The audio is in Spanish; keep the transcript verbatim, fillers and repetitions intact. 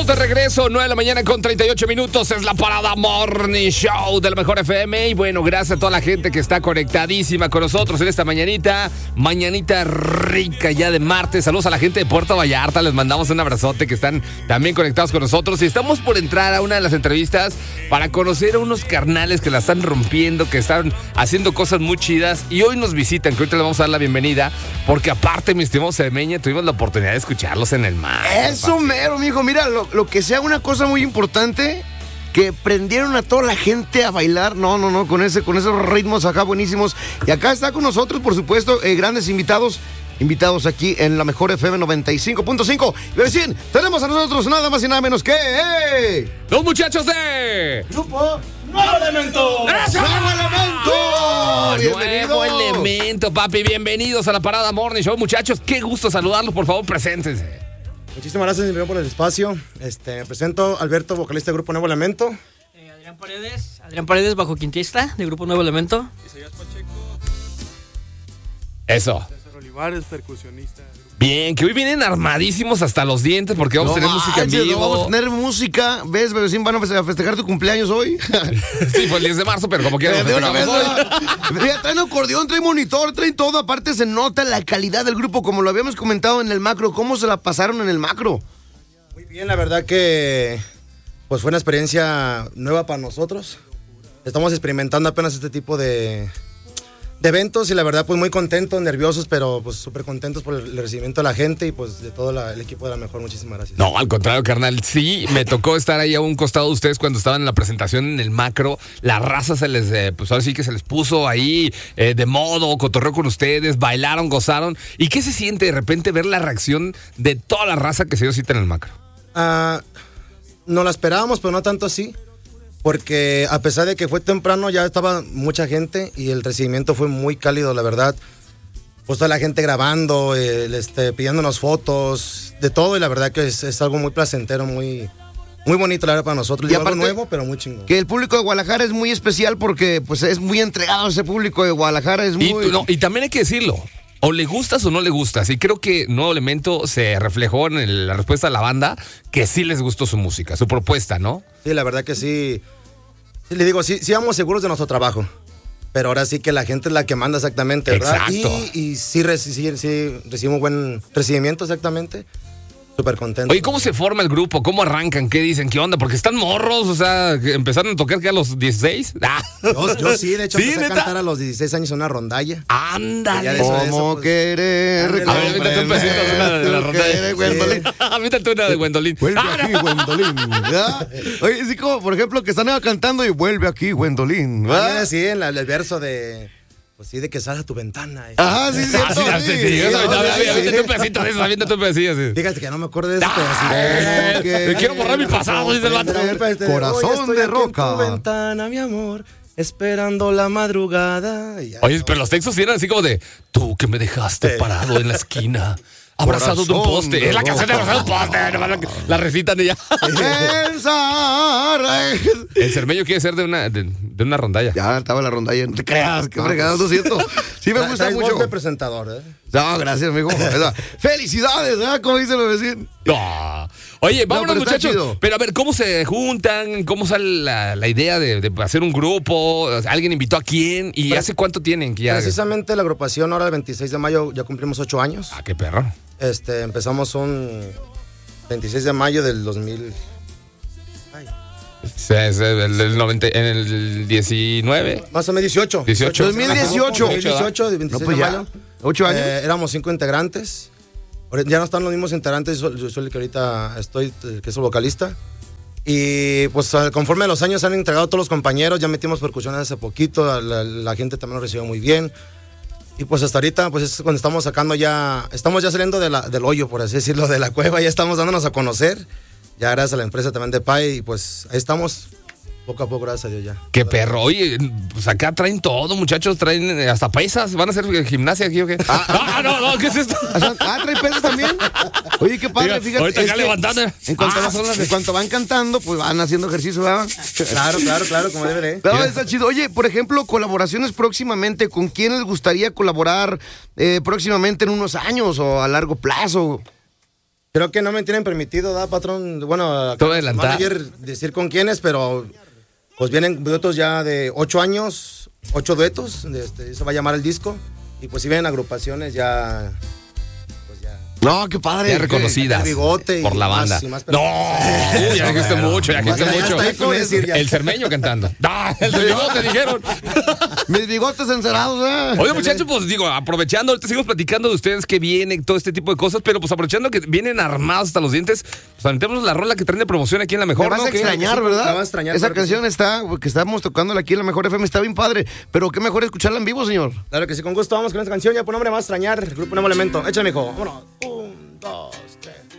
Estamos de regreso, nueve de la mañana con treinta y ocho minutos. Es la Parada Morning Show del Mejor F M. Y bueno, gracias a toda la gente que está conectadísima con nosotros en esta mañanita. Mañanita rica ya de martes. Saludos a la gente de Puerto Vallarta. Les mandamos un abrazote, que están también conectados con nosotros. Y estamos por entrar a una de las entrevistas para conocer a unos carnales que la están rompiendo, que están haciendo cosas muy chidas. Y hoy nos visitan, que ahorita les vamos a dar la bienvenida. Porque aparte, mi estimado Cermeño, tuvimos la oportunidad de escucharlos en el mar. Eso mero, mijo. Mira, lo, lo que sea una cosa muy importante, que prendieron a toda la gente a bailar. No, no, no, con ese, con esos ritmos acá buenísimos. Y acá está con nosotros, por supuesto, eh, grandes invitados. Invitados aquí en la Mejor F M noventa y cinco punto cinco. Y recién tenemos a nosotros nada más y nada menos que... ¡Hey! ¡Los muchachos de... Grupo ¡Nuevo Elemento! ¡Eso! ¡Nuevo Elemento! ¡Bienvenido! Nuevo Elemento, papi. Bienvenidos a la Parada Morning Show. Muchachos, qué gusto saludarlos. Por favor, preséntense. Muchísimas gracias primero por el espacio. Este, me presento, Alberto, vocalista del Grupo Nuevo Elemento. Eh, Adrián Paredes, Adrián Paredes, bajo quintista del Grupo Nuevo Elemento. Isaías Pacheco. Eso. César Olivares, percusionista. Bien, que hoy vienen armadísimos hasta los dientes porque vamos No a tener música en manches, vivo. Vamos a tener música. ¿Ves, bebecín? Van a festejar tu cumpleaños hoy. Sí, fue el diez de marzo, pero como quieran. De una vez, mira, traen acordeón, traen monitor, traen todo. Aparte se nota la calidad del grupo, como lo habíamos comentado en el macro. ¿Cómo se la pasaron en el macro? Muy bien, la verdad que pues fue una experiencia nueva para nosotros. Estamos experimentando apenas este tipo de, de eventos y la verdad pues muy contentos, nerviosos, pero pues súper contentos por el recibimiento de la gente y pues de todo la, el equipo de La Mejor. Muchísimas gracias. No, al contrario, carnal. Sí, me tocó estar ahí a un costado de ustedes cuando estaban en la presentación en el macro. La raza se les, eh, pues ahora sí que se les puso ahí eh, de modo, cotorreó con ustedes, bailaron, gozaron. ¿Y qué se siente de repente ver la reacción de toda la raza que se dio cita en el macro? Uh, no la esperábamos, pero no tanto así. Porque a pesar de que fue temprano, ya estaba mucha gente y el recibimiento fue muy cálido, la verdad. Pues toda la gente grabando, eh, este, pidiéndonos fotos, de todo, y la verdad que es, es algo muy placentero, muy, muy bonito, la verdad, para nosotros. Y algo nuevo, pero muy chingón. Que el público de Guadalajara es muy especial porque pues es muy entregado ese público de Guadalajara. Es muy... y, no, y también hay que decirlo. O le gustas o no le gustas. Y creo que Nuevo Elemento se reflejó en el, la respuesta de la banda, que sí les gustó su música, su propuesta, ¿no? Sí, la verdad que sí. Sí, le digo, sí, sí vamos seguros de nuestro trabajo. Pero ahora sí que la gente es la que manda exactamente, ¿verdad? Exacto. Y, y sí, sí, sí recibimos buen recibimiento exactamente. Súper contento. Oye, ¿cómo se forma el grupo? ¿Cómo arrancan? ¿Qué dicen? ¿Qué onda? Porque están morros, o sea, ¿empezaron a tocar que a los dieciséis? Ah. Yo, yo sí, de hecho, ¿Sí, empecé neta? a cantar a los dieciséis años en una rondalla. ¡Ándale! Ya de eso, de eso, ¿Cómo pues, querer? A ver, avítate un pedacito de una de la rondalla. Gwendolyn. Avítate una de Gwendolyn. Vuelve aquí, Gwendolyn. ¿Verdad? Oye, sí, como por ejemplo que están cantando y vuelve aquí, Gwendolyn. ¿Verdad? Ah, sí, en la- el verso de... Pues sí, de que salga tu ventana. Ajá, sí, sí. Ah, sí, sí, sí, sí, sí, eso, sí, avítate sí, avítate un sí. pedacito de eso, avítate un pedacito de eso. Fíjate que no me acuerdo de eso, Ah, pero sí. eh, quiero borrar mi pasado, dice el vato. Corazón Hoy estoy de aquí roca. En tu ventana, mi amor, esperando la madrugada. Y ya. Oye, pero los textos eran así como de, tú que me dejaste parado en la esquina, abrazado de un Corazón poste. de Es la canción de roca. abrazado de un poste. nomás La, la recitan y ya. Pensar. El Cermeño quiere ser de una, de, de una rondalla. Ya estaba la rondalla. No te creas, qué fregado, lo siento. Sí me Tra- gusta traes voz mucho. de presentador, ¿eh? No, gracias, amigo. Esa- Felicidades, ¿verdad? Como dicen los vecinos. No. Oye, vámonos, pero está muchachos. chido. Pero a ver, ¿cómo se juntan? ¿Cómo sale la, la idea de, de hacer un grupo? ¿Alguien invitó a quién? ¿Y Pre- hace cuánto tienen? Que ya... Precisamente la agrupación ahora el veintiséis de mayo ya cumplimos ocho años. Ah, qué perro. Este, empezamos un veintiséis de mayo del dos mil. Ay, Sí, es el, el noventa, en el diecinueve. más o menos dieciocho. dieciocho. dos mil dieciocho. dos mil dieciocho, de veintiséis No, pues de ya. mayo. ¿Ocho años? Eh, éramos cinco integrantes. Ahora ya no están los mismos integrantes. Yo soy, yo soy el que ahorita estoy, el que es el vocalista. Y pues al- conforme a los años han entregado todos los compañeros. Ya metimos percusión hace poquito. La, la gente también lo recibió muy bien. Y pues hasta ahorita, pues es cuando estamos sacando ya, estamos ya saliendo de la, del hoyo, por así decirlo, de la cueva, ya estamos dándonos a conocer, ya gracias a la empresa también de Pai, y pues ahí estamos, poco a poco, gracias a Dios ya. Qué perro. Oye, pues acá traen todo, muchachos. Traen eh, hasta pesas. ¿Van a hacer gimnasia aquí o qué? Ah, no, no, ¿qué es esto? Ah, ¿trae pesos también? Oye, qué padre, Diga, fíjate. ahorita es acá que levantando. En cuanto, Ah, van- son las- en cuanto van cantando, pues van haciendo ejercicio, ¿verdad? Claro, claro, claro, como debe de. No, está chido. Oye, por ejemplo, colaboraciones próximamente, ¿con quién les gustaría colaborar eh, próximamente en unos años o a largo plazo? Creo que no me tienen permitido, ¿da, patrón? Bueno, Todo adelantar. manager decir con quiénes, pero pues vienen duetos ya de ocho años, ocho duetos, este, eso va a llamar el disco, y pues si vienen agrupaciones ya, pues ya. No, qué padre. Ya reconocidas el bigote y por la más- banda. y más no, uy, ya dijiste mucho, ya dijiste Hasta- mucho. hasta ahí puedo decir ya. El cermeño cantando. Ah, el de bigote dijeron. Mis bigotes encerados, ¿eh? Oye, muchachos, pues digo, aprovechando, ahorita seguimos platicando de ustedes que vienen, todo este tipo de cosas, pero pues aprovechando que vienen armados hasta los dientes, pues aventemos la rola que traen de promoción aquí en la mejor, Me vas ¿no? a ¿Qué? extrañar, Sí, ¿verdad? me vas a extrañar, Esa claro que canción está, que estamos tocándola aquí en la mejor F M, está bien padre. Pero qué mejor escucharla en vivo, señor. Claro que sí, con gusto vamos con esta canción, ya por nombre más extrañar, el grupo Nuevo Elemento. Échale, mijo. Vámonos. Un, dos, tres.